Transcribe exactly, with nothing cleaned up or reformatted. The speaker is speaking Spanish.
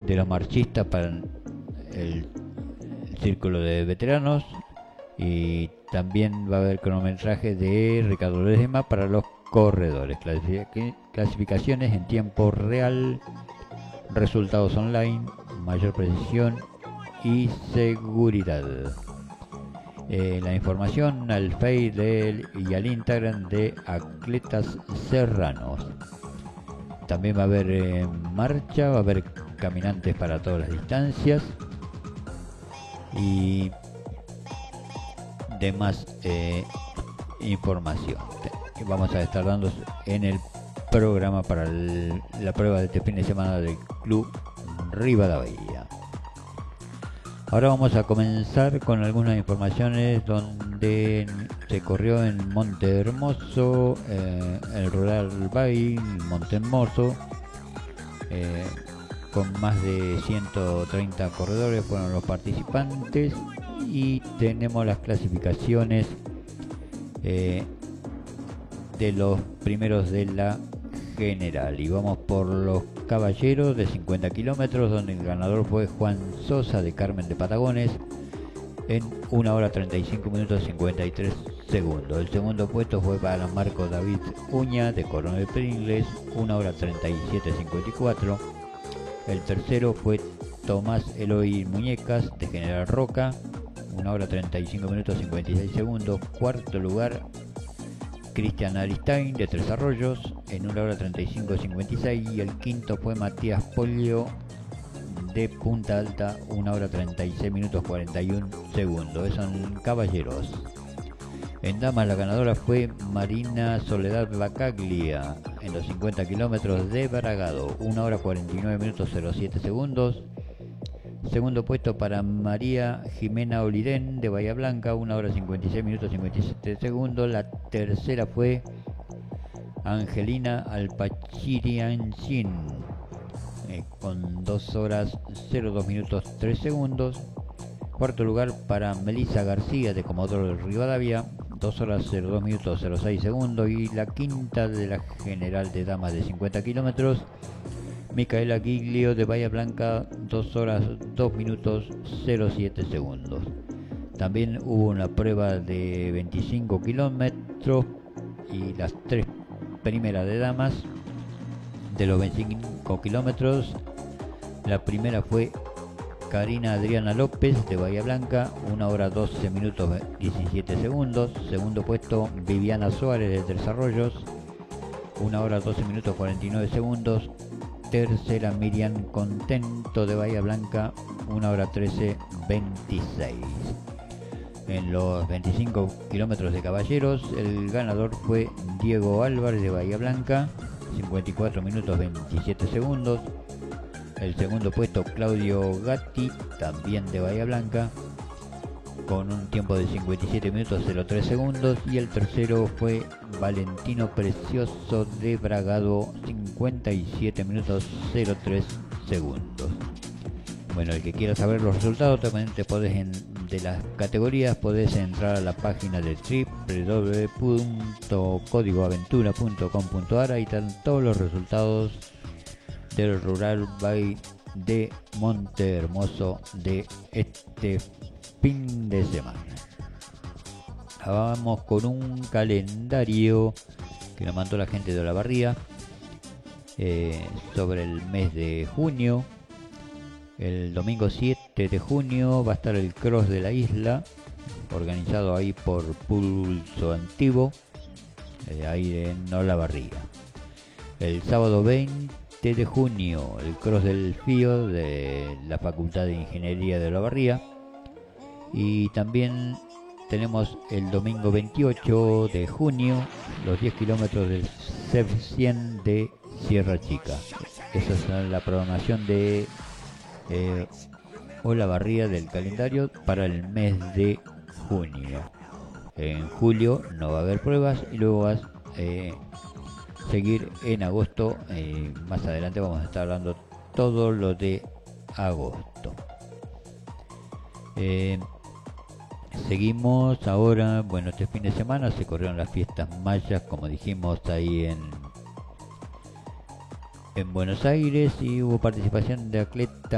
de los marchistas para el círculo de veteranos, y también va a haber cronometraje de Ricardo Ledesma para los corredores, Clasific- clasificaciones en tiempo real, resultados online, mayor precisión y seguridad. Eh, la información al Facebook de, y al Instagram de Atletas Serranos. También va a haber eh, marcha, va a haber caminantes para todas las distancias y demás eh, información que vamos a estar dando en el programa para el, la prueba de este fin de semana del Club Rivadavia. Ahora vamos a comenzar con algunas informaciones donde se corrió en Monte Hermoso, eh, el Rural Bay, Monte Hermoso, eh, con más de ciento treinta corredores fueron los participantes, y tenemos las clasificaciones eh, de los primeros de la general, y vamos por los caballeros de cincuenta kilómetros, donde el ganador fue Juan Sosa de Carmen de Patagones en una hora treinta y cinco minutos cincuenta y tres segundos. El segundo puesto fue para Marco David Uña de Coronel Pringles, una hora treinta y siete cincuenta y cuatro. El tercero fue Tomás Eloy Muñecas de General Roca, una hora treinta y cinco minutos cincuenta y seis segundos. Cuarto lugar, Cristian Aristain de Tres Arroyos en una hora treinta y cinco cincuenta y seis, y el quinto fue Matías Polio de Punta Alta, una hora treinta y seis minutos cuarenta y uno segundos. Esos son caballeros. En damas la ganadora fue Marina Soledad Bacaglia en los cincuenta kilómetros de Bragado, una hora cuarenta y nueve minutos cero siete segundos. Segundo puesto para María Jimena Olidén de Bahía Blanca, una hora cincuenta y seis minutos cincuenta y siete segundos. La tercera fue Angelina Alpachirianchin eh, con dos horas cero dos minutos tres segundos. Cuarto lugar para Melissa García de Comodoro de Rivadavia, dos horas cero dos minutos cero seis segundos. Y la quinta de la general de damas de cincuenta kilómetros, Micaela Giglio de Bahía Blanca, dos horas dos minutos cero siete segundos. También hubo una prueba de veinticinco kilómetros, y las tres primeras de damas de los veinticinco kilómetros. La primera fue Karina Adriana López de Bahía Blanca, una hora doce minutos diecisiete segundos. Segundo puesto Viviana Suárez de Tres Arroyos, una hora doce minutos cuarenta y nueve segundos. Tercera Miriam Contento de Bahía Blanca, una hora trece veintiséis. En los veinticinco kilómetros de caballeros, el ganador fue Diego Álvarez de Bahía Blanca, cincuenta y cuatro minutos veintisiete segundos. El segundo puesto Claudio Gatti, también de Bahía Blanca, con un tiempo de cincuenta y siete minutos cero tres segundos. Y el tercero fue Valentino Precioso de Bragado, cincuenta y siete minutos cero tres segundos. Bueno, el que quiera saber los resultados, también te podés en, de las categorías, podés entrar a la página de doble u doble u doble u punto código aventura punto com punto a r. Ahí están todos los resultados del Rural Bay de Monte Hermoso de este fin de semana. Vamos con un calendario que nos mandó la gente de Olavarría eh, sobre el mes de junio. El domingo siete de junio va a estar el Cross de la Isla, organizado ahí por Pulso Antiguo, eh, ahí en Olavarría. El sábado veinte de junio, el Cross del Fío de la Facultad de Ingeniería de Olavarría. Y también tenemos el domingo veintiocho de junio los diez kilómetros del C E F cien de Sierra Chica. Esa es la programación de eh, Olavarría del calendario para el mes de junio. En julio no va a haber pruebas, y luego vas a eh, seguir en agosto. Eh, más adelante vamos a estar hablando todo lo de agosto. Eh, Seguimos ahora. Bueno, este fin de semana se corrieron las fiestas mayas, como dijimos, ahí en, en Buenos Aires, y hubo participación de atletas